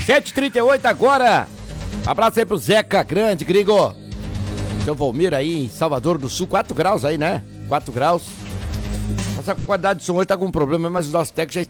7h38 agora. Abraço aí pro Zeca Grande, gringo. Seu Volmir aí em Salvador do Sul, 4 graus aí, né? 4 graus. Nossa qualidade de som hoje tá com um problema, mas os nossos técnicos já